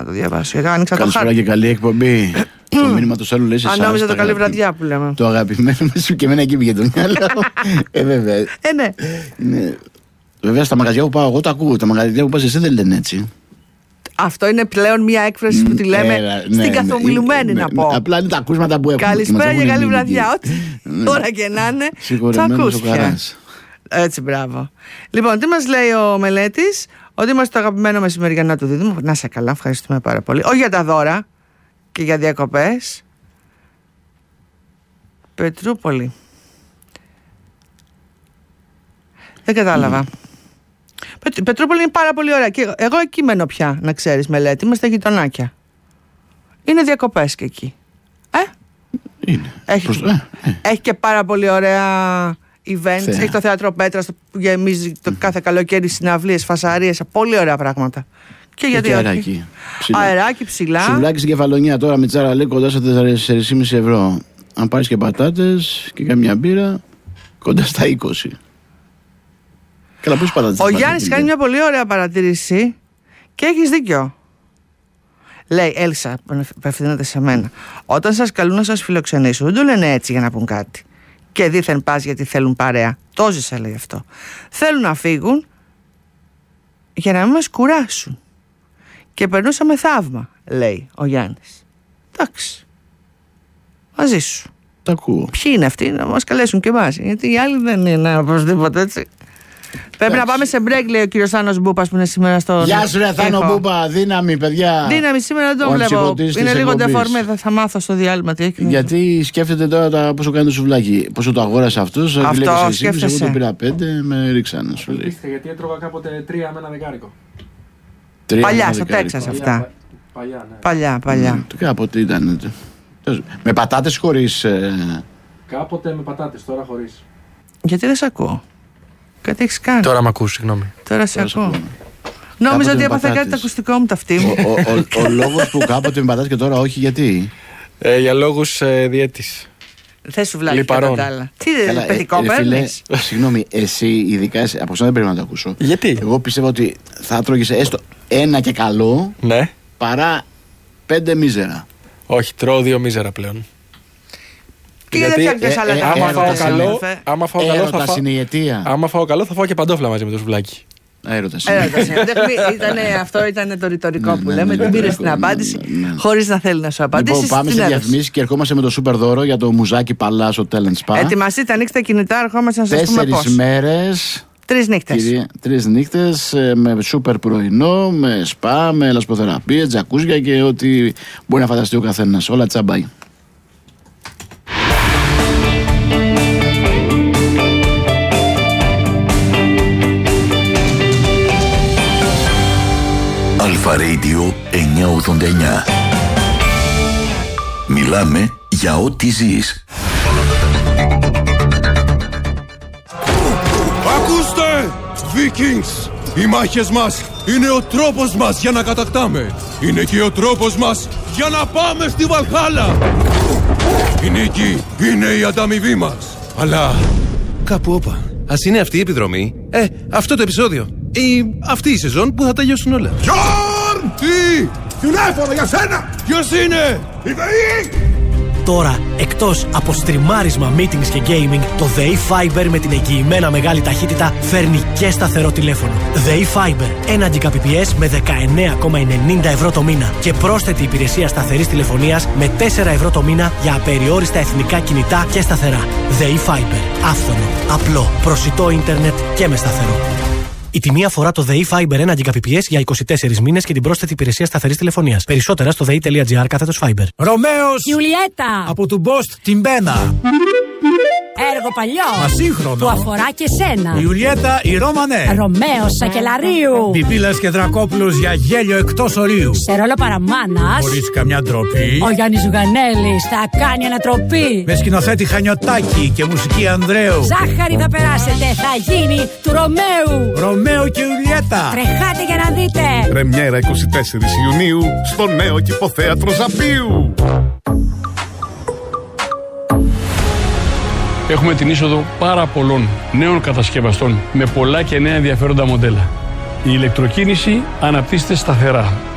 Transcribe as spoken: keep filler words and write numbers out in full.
το διαβάσω. Καλησπέρα και καλή εκπομπή. Το μήνυμα του άλλου λέει σε εσάς. Αν νόμιζα το καλή βραδιά που λέμε. Το αγαπημένο μου και εμένα εκεί πήγε το μυαλό. Ε, βέβαια. Ε, ναι. ναι. Βέβαια στα μαγαζιά που πάω, εγώ το ακούω. Τα μαγαζιά που πας εσύ δεν λένε έτσι. Αυτό είναι πλέον μια έκφραση που τη λέμε ε, ναι, στην ναι, καθομιλουμένη ναι, να ναι, πω. Απλά είναι τα ακούσματα που έχουμε. Καλησπέρα και καλή βραδιά. Ό,τι ώρα και να είναι. Το ακούς πια. Έτσι, μπράβο. Λοιπόν, τι μας λέει ο Μελέτης? Ότι είμαστε το αγαπημένο μεσημεριανό του Δίδυμου. Να σε καλά, ευχαριστούμε πάρα πολύ. Όχι για τα δώρα και για διακοπές. Πετρούπολη. Δεν κατάλαβα. Mm. Η Πετρούπολη είναι πάρα πολύ ωραία. Και εγώ εκεί μένω πια, να ξέρεις, Μελέτη. Είμαστε γειτονάκια. Είναι διακοπές και εκεί. Ε? Είναι. Έχει, Προς... ε, ε. έχει και πάρα πολύ ωραία events. Θέα. Έχει το θέατρο Πέτρας που γεμίζει το mm. κάθε καλοκαίρι, συναυλίες, φασαρίες. Πολύ ωραία πράγματα. Και γιατί όχι. Αεράκι ψηλά. Αεράκι ψηλά. Σουβλάκι στην Κεφαλονιά τώρα με τσάρα λέει κοντά στα τέσσερα κόμμα πέντε ευρώ. Αν πάρεις και πατάτες και καμιά μπύρα, κοντά στα είκοσι. Καλά, πώς πατάτες. Ο Γιάννης κάνει μια πολύ ωραία παρατήρηση και έχεις δίκιο. Λέει, Έλσα, απευθύνεται σε μένα. Όταν σας καλούν να σας φιλοξενήσουν, δεν το λένε έτσι για να πούν κάτι. Και δήθεν πας γιατί θέλουν παρέα. Το ζήσα, λέει αυτό. Θέλουν να φύγουν για να μην μας κουράσουν. Και περνούσαμε θαύμα, λέει ο Γιάννης. Εντάξει. Μαζί σου. Τα ακούω. Ποιοι είναι αυτοί να μας καλέσουν και εμάς? Γιατί οι άλλοι δεν είναι οπωσδήποτε έτσι. Πρέπει να πάμε σε break, λέει ο κύριος Θάνος Μπούπας που είναι σήμερα στο. Γεια σου, ρε Θάνο Μπούπα, δύναμη, παιδιά. Δύναμη, σήμερα δεν τον βλέπω. Είναι λίγο ντεφορμέ, θα, θα μάθω στο διάλειμμα τι έχει. Γιατί σκέφτεται τώρα τα, πόσο κάνει το σουβλάκι. Πόσο το αγόρασε αυτός. Αυτό σκέφτεσαι. Εγώ το πήρα πέντε, με ρίξανε. Σου λέει. Γιατί έτρωγα κάποτε τρία με ένα δεκάρικο. Παλιά, στο Τέξας αυτά. Παλιά, ναι. Παλιά, παλιά. Κάποτε ήταν. Με πατάτες χωρίς. Κάποτε με πατάτες, τώρα χωρίς. Γιατί δεν σε ακούω? Κάτι έχεις κάνει. Τώρα μ' ακούς, συγγνώμη. Τώρα σε ακούω. Νόμιζα ότι έπαθε κάτι το ακουστικό μου ταυτί μου. Ο, ο, ο, ο λόγος που κάποτε με πατάτες και τώρα όχι, γιατί? Ε, για λόγους ε, διέτης. Θες σουβλάκι κατά τα άλλα. Τι παιδικό παίρνεις? Συγγνώμη, εσύ ειδικά εσύ, από εσένα δεν πρέπει να το ακούσω. Γιατί? Εγώ πιστεύω ότι θα τρώγεις έστω ένα και καλό, ναι, παρά πέντε μίζερα. Όχι, τρώω δύο μίζερα πλέον. Και γιατί δεν φτιάχνεις άλλα τα άμα φάω καλό, άμα φάω καλό θα φάω. Άμα φάω καλό θα φάω και παντόφλα μαζί με το σουβλάκι. Έρωτας. Αυτό ήταν το ρητορικό που λέμε. Την πήρες την απάντηση χωρίς να θέλει να σου απαντήσει. Λοιπόν, πάμε σε διαφημίσεις και ερχόμαστε με το σούπερ δώρο για το μουζάκι Παλάσο Talent Spa. Ετοιμαστείτε, ανοίξτε τα κινητά, ερχόμαστε να σας πούμε πώς. Τέσσερις μέρες. Τρεις νύχτες. Κυρία, τρεις νύχτες με σούπερ πρωινό, με σπα, με λασποθεραπεία, τζακούζια και ό,τι μπορεί να φανταστεί ο καθένας. Όλα τσαμπάει. Αλφα Radio εννιακόσια ογδόντα εννιά. Μιλάμε για ό,τι ζεις. Ακούστε! Vikings! Οι μάχες μας είναι ο τρόπος μας για να κατακτάμε. Είναι και ο τρόπος μας για να πάμε στη Βαλχάλα. Η νίκη είναι η ανταμοιβή μας. Αλλά κάπου όπα. Ας είναι αυτή η επιδρομή. Ε, αυτό το επεισόδιο. Ή αυτή η σεζόν που θα τελειώσουν όλα. Γιόρν! Τι! Τηλέφωνο για σένα! Ποιος είναι? Η ΔΕΗ! Τώρα, εκτός από στριμάρισμα, meetings και gaming, το ΔΕΗ Fiber με την εγγυημένα μεγάλη ταχύτητα φέρνει και σταθερό τηλέφωνο. ΔΕΗ Fiber, ένα Gbps με δεκαεννέα κόμμα ενενήντα ευρώ το μήνα και πρόσθετη υπηρεσία σταθερής τηλεφωνίας με τέσσερα ευρώ το μήνα για απεριόριστα εθνικά κινητά και σταθερά. ΔΕΗ Fiber, άφθονο, απλό, προσιτό ίντερνετ και με σταθερό. Η τιμή αφορά το ΔΕΗ Fiber ένα Gbps για είκοσι τέσσερις μήνες και την πρόσθετη υπηρεσία σταθερής τηλεφωνίας. Περισσότερα στο δei.gr κάθετος Fiber. Ρωμαίος! Ιουλιέτα! Από του Μπόστ την Μπένα. Έργο παλιό. Ασύγχρονο. Που αφορά και σένα. Η Ιουλιέτα η Ρώμανε. Ρωμαίος Σακελαρίου. Πιπίλας και Δρακόπουλος για γέλιο εκτός ορίου. Σε ρόλο παραμάνας. Χωρίς καμιά ντροπή. Ο Γιάννης Ζουγανέλης θα κάνει ανατροπή. Με σκηνοθέτη Χανιωτάκη και μουσική Ανδρέου. Ζάχαρη θα περάσετε. Θα γίνει του Ρωμαίου. Ρωμαίο και Ιουλιέτα. Τρεχάτε για να δείτε. Πρεμιέρα εικοστή τέταρτη Ιουνίου στο νέο Κηποθέατρο Ζαπίου. Έχουμε την είσοδο πάρα πολλών νέων κατασκευαστών με πολλά και νέα ενδιαφέροντα μοντέλα. Η ηλεκτροκίνηση αναπτύσσεται σταθερά.